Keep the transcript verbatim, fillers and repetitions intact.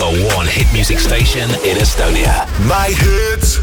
number one hit music station in Estonia. My Hits.